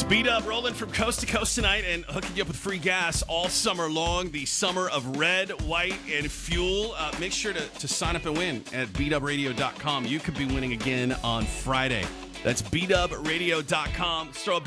Beat Up rolling from coast to coast tonight and hooking you up with free gas all summer long. The summer of red, white, and fuel. Make sure to sign up and win at beatupradio.com. You could be winning again on Friday. That's beatupradio.com. Let's throw it back.